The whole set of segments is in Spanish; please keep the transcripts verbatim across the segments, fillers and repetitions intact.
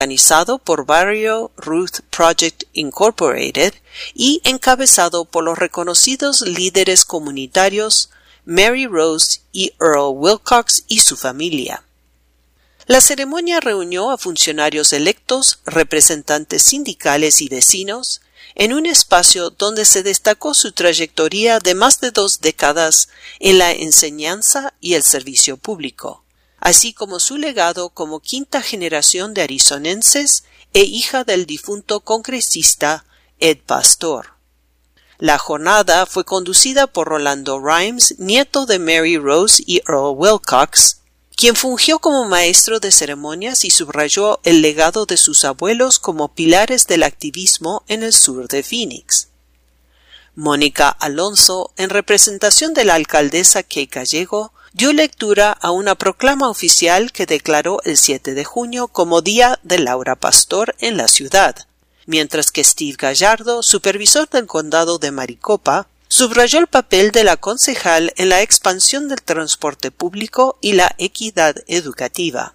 organizado por Barrio Ruth Project Incorporated y encabezado por los reconocidos líderes comunitarios Mary Rose y Earl Wilcox y su familia. La ceremonia reunió a funcionarios electos, representantes sindicales y vecinos, en un espacio donde se destacó su trayectoria de más de dos décadas en la enseñanza y el servicio público, así como su legado como quinta generación de arizonenses e hija del difunto congresista Ed Pastor. La jornada fue conducida por Rolando Rimes, nieto de Mary Rose y Earl Wilcox, quien fungió como maestro de ceremonias y subrayó el legado de sus abuelos como pilares del activismo en el sur de Phoenix. Mónica Alonso, en representación de la alcaldesa Kay Gallego, dio lectura a una proclama oficial que declaró el siete de junio como Día de Laura Pastor en la ciudad, mientras que Steve Gallardo, supervisor del condado de Maricopa, subrayó el papel de la concejal en la expansión del transporte público y la equidad educativa.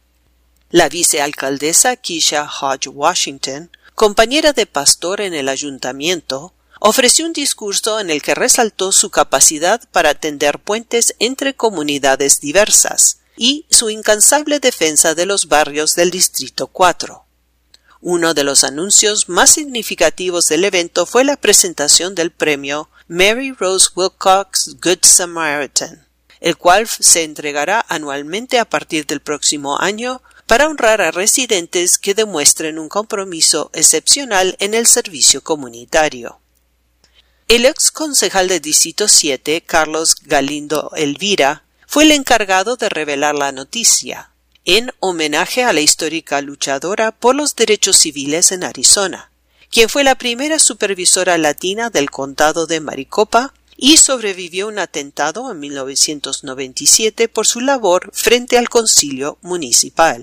La vicealcaldesa Keisha Hodge Washington, compañera de Pastor en el ayuntamiento, ofreció un discurso en el que resaltó su capacidad para tender puentes entre comunidades diversas y su incansable defensa de los barrios del Distrito cuatro. Uno de los anuncios más significativos del evento fue la presentación del premio Mary Rose Wilcox Good Samaritan, el cual se entregará anualmente a partir del próximo año para honrar a residentes que demuestren un compromiso excepcional en el servicio comunitario. El ex concejal del Distrito siete, Carlos Galindo Elvira, fue el encargado de revelar la noticia, en homenaje a la histórica luchadora por los derechos civiles en Arizona, quien fue la primera supervisora latina del condado de Maricopa y sobrevivió a un atentado en mil novecientos noventa y siete por su labor frente al concilio municipal.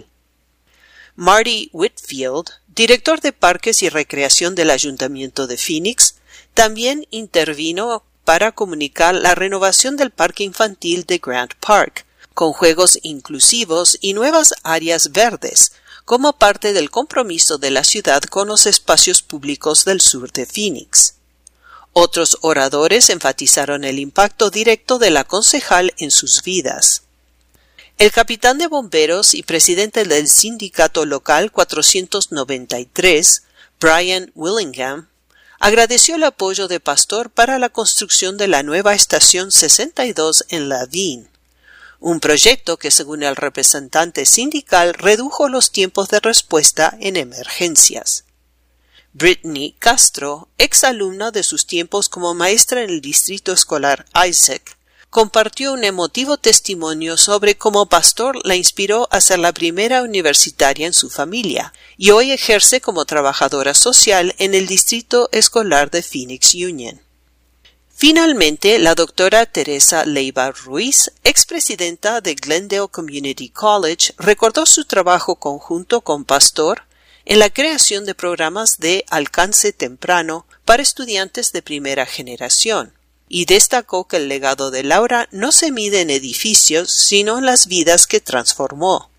Marty Whitfield, director de Parques y Recreación del Ayuntamiento de Phoenix, también intervino para comunicar la renovación del parque infantil de Grant Park, con juegos inclusivos y nuevas áreas verdes, como parte del compromiso de la ciudad con los espacios públicos del sur de Phoenix. Otros oradores enfatizaron el impacto directo de la concejal en sus vidas. El capitán de bomberos y presidente del sindicato local cuatrocientos noventa y tres, Brian Willingham, agradeció el apoyo de Pastor para la construcción de la nueva estación sesenta y dos en Laveen, un proyecto que, según el representante sindical, redujo los tiempos de respuesta en emergencias. Brittany Castro, exalumna de sus tiempos como maestra en el distrito escolar Isaac, compartió un emotivo testimonio sobre cómo Pastor la inspiró a ser la primera universitaria en su familia y hoy ejerce como trabajadora social en el distrito escolar de Phoenix Union. Finalmente, la doctora Teresa Leiva Ruiz, expresidenta de Glendale Community College, recordó su trabajo conjunto con Pastor en la creación de programas de alcance temprano para estudiantes de primera generación, y destacó que el legado de Laura no se mide en edificios, sino en las vidas que transformó.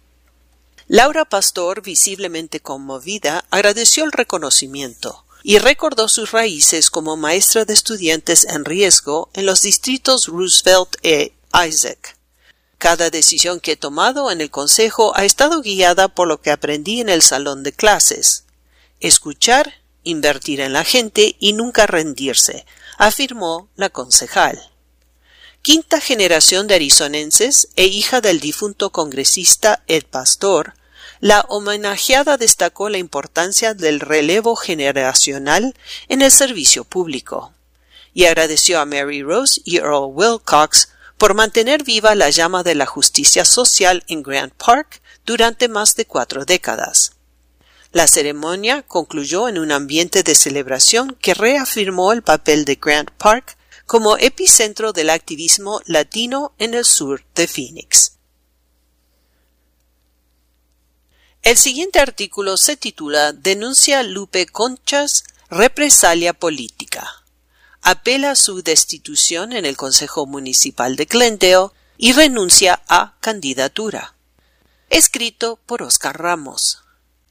Laura Pastor, visiblemente conmovida, agradeció el reconocimiento y recordó sus raíces como maestra de estudiantes en riesgo en los distritos Roosevelt e Isaac. Cada decisión que he tomado en el consejo ha estado guiada por lo que aprendí en el salón de clases. Escuchar, invertir en la gente y nunca rendirse, afirmó la concejal. Quinta generación de arizonenses e hija del difunto congresista Ed Pastor, la homenajeada destacó la importancia del relevo generacional en el servicio público y agradeció a Mary Rose y Earl Wilcox por mantener viva la llama de la justicia social en Grant Park durante más de cuatro décadas. La ceremonia concluyó en un ambiente de celebración que reafirmó el papel de Grant Park como epicentro del activismo latino en el sur de Phoenix. El siguiente artículo se titula Denuncia Lupe Conchas, represalia política. Apela a su destitución en el Consejo Municipal de Glendale y renuncia a candidatura. Escrito por Oscar Ramos.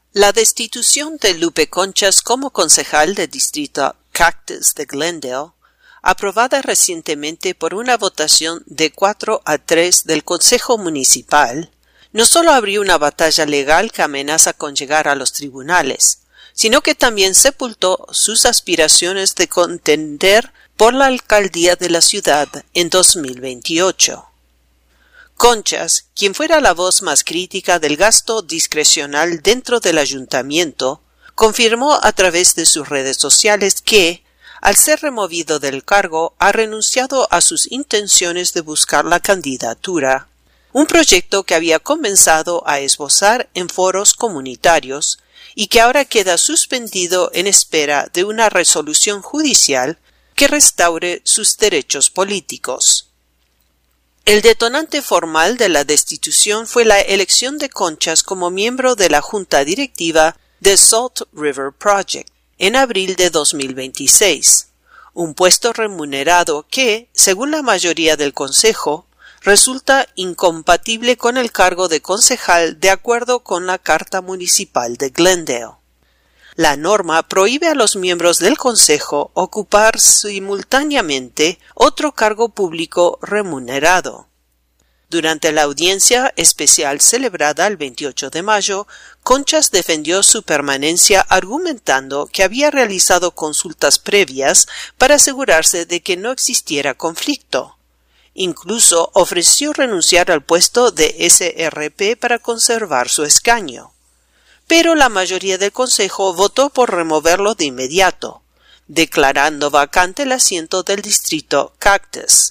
La destitución de Lupe Conchas como concejal del distrito Cactus de Glendale, aprobada recientemente por una votación de cuatro a tres del Consejo Municipal, no solo abrió una batalla legal que amenaza con llegar a los tribunales, sino que también sepultó sus aspiraciones de contender por la alcaldía de la ciudad en dos mil veintiocho. Conchas, quien fuera la voz más crítica del gasto discrecional dentro del ayuntamiento, confirmó a través de sus redes sociales que, al ser removido del cargo, ha renunciado a sus intenciones de buscar la candidatura, un proyecto que había comenzado a esbozar en foros comunitarios y que ahora queda suspendido en espera de una resolución judicial que restaure sus derechos políticos. El detonante formal de la destitución fue la elección de Conchas como miembro de la junta directiva de Salt River Project en abril de dos mil veintiséis, un puesto remunerado que, según la mayoría del consejo, resulta incompatible con el cargo de concejal de acuerdo con la Carta Municipal de Glendale. La norma prohíbe a los miembros del consejo ocupar simultáneamente otro cargo público remunerado. Durante la audiencia especial celebrada el veintiocho de mayo, Conchas defendió su permanencia argumentando que había realizado consultas previas para asegurarse de que no existiera conflicto. Incluso ofreció renunciar al puesto de S R P para conservar su escaño. Pero la mayoría del consejo votó por removerlo de inmediato, declarando vacante el asiento del distrito Cactus.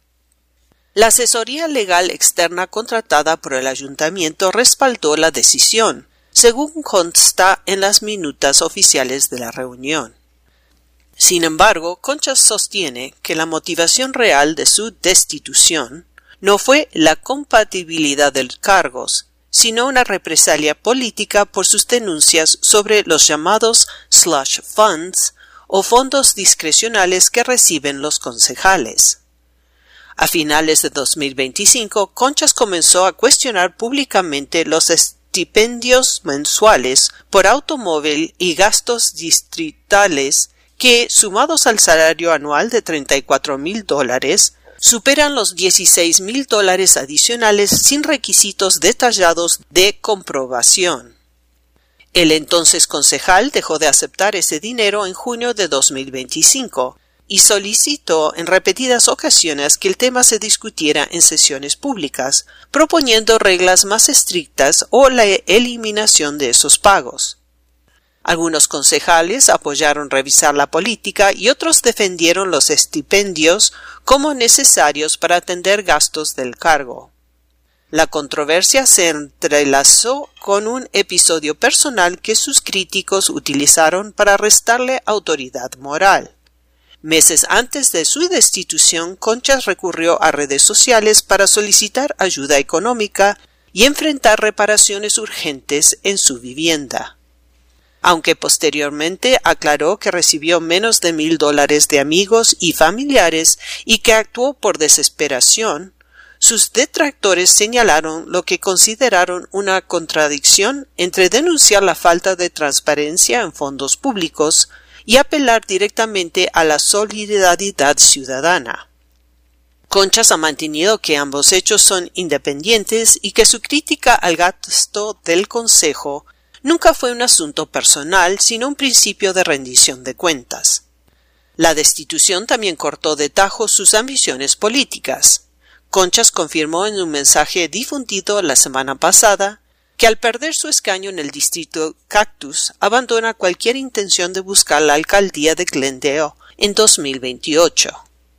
La asesoría legal externa contratada por el ayuntamiento respaldó la decisión, según consta en las minutas oficiales de la reunión. Sin embargo, Conchas sostiene que la motivación real de su destitución no fue la compatibilidad de cargos, sino una represalia política por sus denuncias sobre los llamados slush funds o fondos discrecionales que reciben los concejales. A finales de dos mil veinticinco, Conchas comenzó a cuestionar públicamente los estipendios mensuales por automóvil y gastos distritales que, sumados al salario anual de treinta y cuatro mil dólares, superan los dieciséis mil dólares adicionales sin requisitos detallados de comprobación. El entonces concejal dejó de aceptar ese dinero en junio de dos mil veinticinco y solicitó en repetidas ocasiones que el tema se discutiera en sesiones públicas, proponiendo reglas más estrictas o la eliminación de esos pagos. Algunos concejales apoyaron revisar la política y otros defendieron los estipendios como necesarios para atender gastos del cargo. La controversia se entrelazó con un episodio personal que sus críticos utilizaron para restarle autoridad moral. Meses antes de su destitución, Conchas recurrió a redes sociales para solicitar ayuda económica y enfrentar reparaciones urgentes en su vivienda. Aunque posteriormente aclaró que recibió menos de mil dólares de amigos y familiares y que actuó por desesperación, sus detractores señalaron lo que consideraron una contradicción entre denunciar la falta de transparencia en fondos públicos y apelar directamente a la solidaridad ciudadana. Conchas ha mantenido que ambos hechos son independientes y que su crítica al gasto del Consejo nunca fue un asunto personal, sino un principio de rendición de cuentas. La destitución también cortó de tajo sus ambiciones políticas. Conchas confirmó en un mensaje difundido la semana pasada que al perder su escaño en el distrito Cactus, abandona cualquier intención de buscar la alcaldía de Glendale en dos mil veintiocho.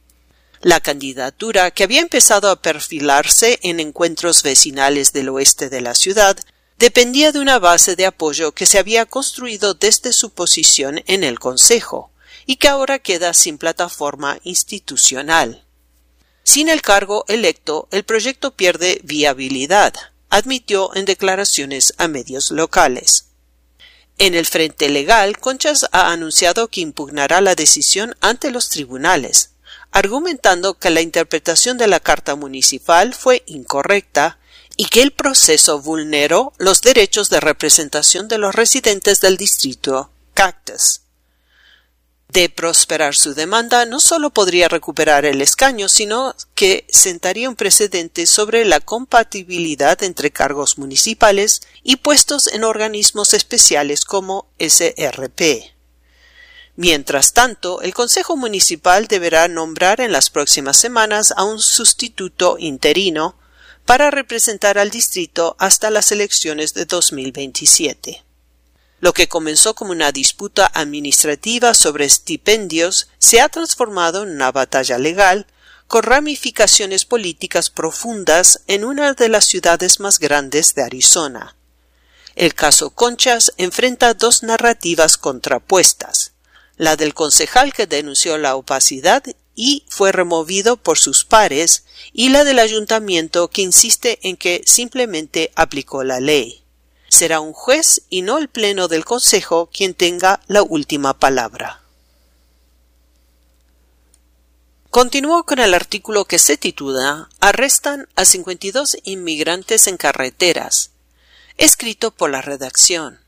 La candidatura, que había empezado a perfilarse en encuentros vecinales del oeste de la ciudad, dependía de una base de apoyo que se había construido desde su posición en el Consejo y que ahora queda sin plataforma institucional. Sin el cargo electo, el proyecto pierde viabilidad, admitió en declaraciones a medios locales. En el frente legal, Conchas ha anunciado que impugnará la decisión ante los tribunales, argumentando que la interpretación de la Carta Municipal fue incorrecta y que el proceso vulneró los derechos de representación de los residentes del distrito Cactus. De prosperar su demanda, no solo podría recuperar el escaño, sino que sentaría un precedente sobre la compatibilidad entre cargos municipales y puestos en organismos especiales como S R P. Mientras tanto, el Consejo Municipal deberá nombrar en las próximas semanas a un sustituto interino para representar al distrito hasta las elecciones de dos mil veintisiete. Lo que comenzó como una disputa administrativa sobre estipendios se ha transformado en una batalla legal con ramificaciones políticas profundas en una de las ciudades más grandes de Arizona. El caso Conchas enfrenta dos narrativas contrapuestas, la del concejal que denunció la opacidad y fue removido por sus pares, y la del ayuntamiento que insiste en que simplemente aplicó la ley. Será un juez y no el pleno del consejo quien tenga la última palabra. Continúo con el artículo que se titula Arrestan a cincuenta y dos inmigrantes en carreteras, escrito por la redacción.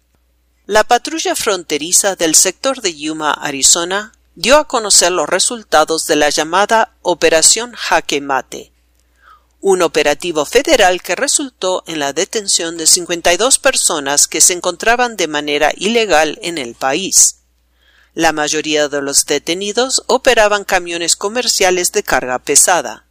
La patrulla fronteriza del sector de Yuma, Arizona, dio a conocer los resultados de la llamada Operación Jaque Mate, un operativo federal que resultó en la detención de cincuenta y dos personas que se encontraban de manera ilegal en el país. La mayoría de los detenidos operaban camiones comerciales de carga pesada.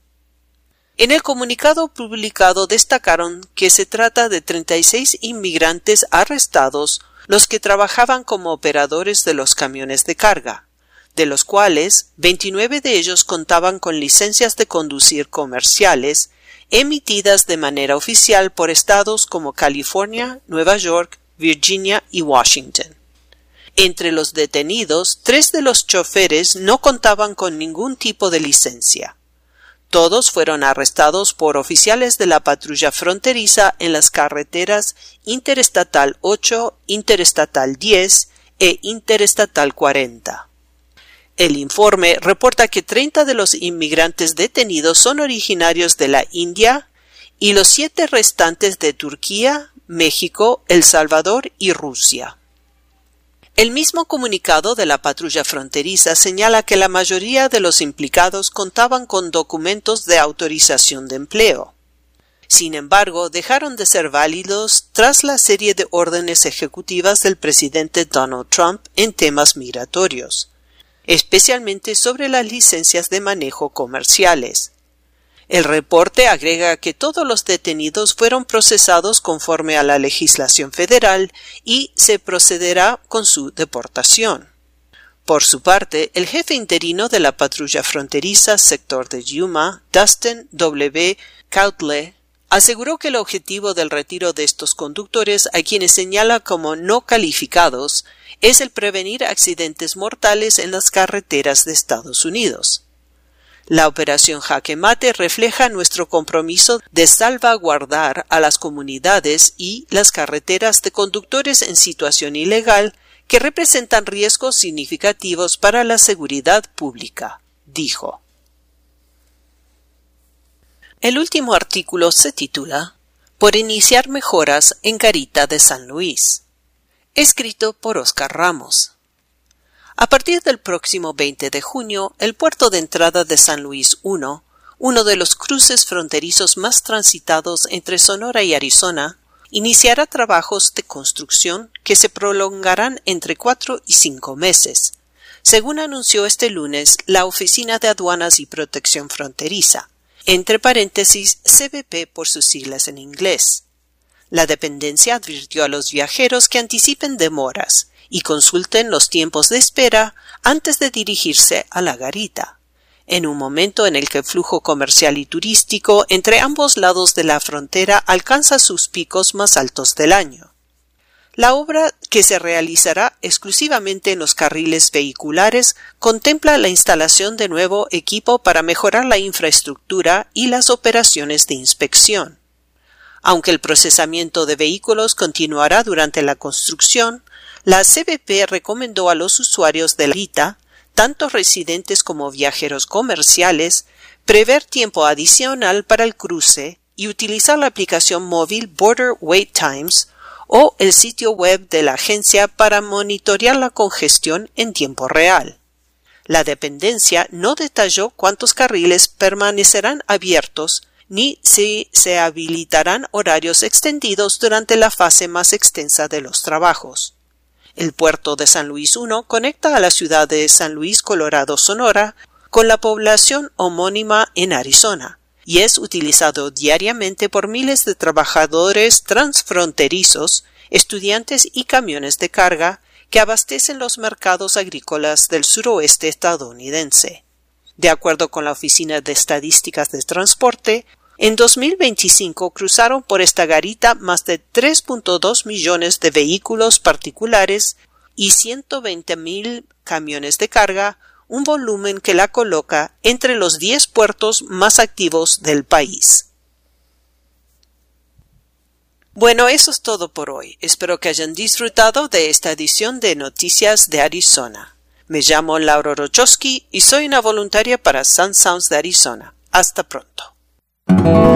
En el comunicado publicado destacaron que se trata de treinta y seis inmigrantes arrestados, los que trabajaban como operadores de los camiones de carga, de los cuales veintinueve de ellos contaban con licencias de conducir comerciales emitidas de manera oficial por estados como California, Nueva York, Virginia y Washington. Entre los detenidos, tres de los choferes no contaban con ningún tipo de licencia. Todos fueron arrestados por oficiales de la patrulla fronteriza en las carreteras Interestatal ocho, Interestatal diez e Interestatal cuarenta. El informe reporta que treinta de los inmigrantes detenidos son originarios de la India y los siete restantes de Turquía, México, El Salvador y Rusia. El mismo comunicado de la patrulla fronteriza señala que la mayoría de los implicados contaban con documentos de autorización de empleo. Sin embargo, dejaron de ser válidos tras la serie de órdenes ejecutivas del presidente Donald Trump en temas migratorios, especialmente sobre las licencias de manejo comerciales. El reporte agrega que todos los detenidos fueron procesados conforme a la legislación federal y se procederá con su deportación. Por su parte, el jefe interino de la patrulla fronteriza sector de Yuma, Dustin W. Cautle, aseguró que el objetivo del retiro de estos conductores, a quienes señala como no calificados, es el prevenir accidentes mortales en las carreteras de Estados Unidos. La operación Jaque Mate refleja nuestro compromiso de salvaguardar a las comunidades y las carreteras de conductores en situación ilegal que representan riesgos significativos para la seguridad pública, dijo. El último artículo se titula Por iniciar mejoras en Garita de San Luis, escrito por Oscar Ramos. A partir del próximo veinte de junio, el puerto de entrada de San Luis uno, uno de los cruces fronterizos más transitados entre Sonora y Arizona, iniciará trabajos de construcción que se prolongarán entre cuatro y cinco meses, según anunció este lunes la Oficina de Aduanas y Protección Fronteriza, entre paréntesis C B P por sus siglas en inglés. La dependencia advirtió a los viajeros que anticipen demoras y consulten los tiempos de espera antes de dirigirse a la garita, en un momento en el que el flujo comercial y turístico entre ambos lados de la frontera alcanza sus picos más altos del año. La obra, que se realizará exclusivamente en los carriles vehiculares, contempla la instalación de nuevo equipo para mejorar la infraestructura y las operaciones de inspección. Aunque el procesamiento de vehículos continuará durante la construcción, la C B P recomendó a los usuarios de la garita, tanto residentes como viajeros comerciales, prever tiempo adicional para el cruce y utilizar la aplicación móvil Border Wait Times o el sitio web de la agencia para monitorear la congestión en tiempo real. La dependencia no detalló cuántos carriles permanecerán abiertos ni si se habilitarán horarios extendidos durante la fase más extensa de los trabajos. El puerto de San Luis primero conecta a la ciudad de San Luis, Colorado, Sonora, con la población homónima en Arizona, y es utilizado diariamente por miles de trabajadores transfronterizos, estudiantes y camiones de carga que abastecen los mercados agrícolas del suroeste estadounidense. De acuerdo con la Oficina de Estadísticas de Transporte, en dos mil veinticinco cruzaron por esta garita más de tres punto dos millones de vehículos particulares y ciento veinte mil camiones de carga, un volumen que la coloca entre los diez puertos más activos del país. Bueno, eso es todo por hoy. Espero que hayan disfrutado de esta edición de Noticias de Arizona. Me llamo Laura Rochowski y soy una voluntaria para Sun Sounds de Arizona. Hasta pronto.